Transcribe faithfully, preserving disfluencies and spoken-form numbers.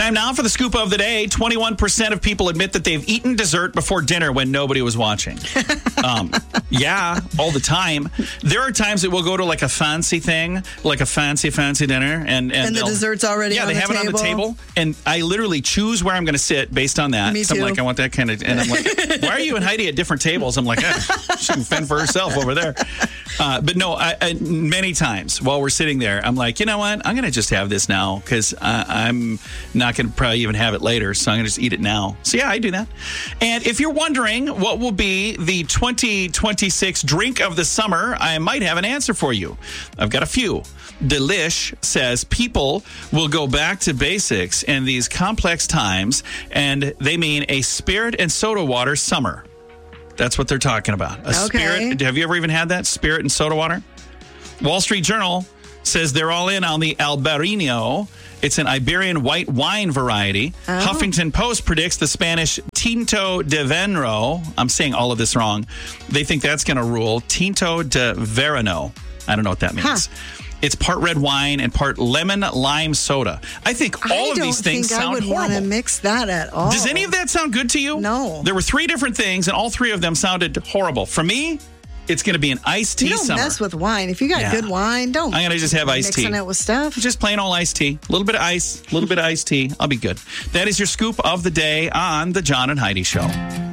Time now for the scoop of the day. twenty-one percent of people admit that they've eaten dessert before dinner when nobody was watching. Um, yeah, all the time. There are times that we'll go to like a fancy thing, like a fancy, fancy dinner. And, and, And the they'll- dessert's already Yeah, on they the have it on the table. table. And I literally choose where I'm going to sit based on that. Me So I'm too. like, I want that kind of, and I'm like, why are you and Heidi at different tables? I'm like, eh, she can fend for herself over there. Uh, but no, I, I, many times while we're sitting there, I'm like, you know what? I'm going to just have this now because I'm not going to probably even have it later. So I'm going to just eat it now. So yeah, I do that. And if you're wondering what will be the twenty twenty-six drink of the summer, I might have an answer for you. I've got a few. Delish says people will go back to basics in these complex times, and they mean a spirit and soda water summer. That's what they're talking about. A Okay. spirit. Have you ever even had that? Spirit and soda water? Wall Street Journal says they're all in on the Albarino. It's an Iberian white wine variety. Oh. Huffington Post predicts the Spanish Tinto de Venro. I'm saying all of this wrong. They think that's going to rule. Tinto de Verano. I don't know what that means. Huh. It's part red wine and part lemon lime soda. I think all I of don't these things think I sound would want horrible. to mix that at all. Does any of that sound good to you? No. There were three different things, and all three of them sounded horrible. For me, it's going to be an iced tea You don't summer. mess with wine. If you got Yeah. good wine, don't. I'm going to just have iced tea. Mixing it with stuff. Just plain old iced tea. A little bit of ice, a little bit of iced tea. I'll be good. That is your scoop of the day on The John and Heidi Show.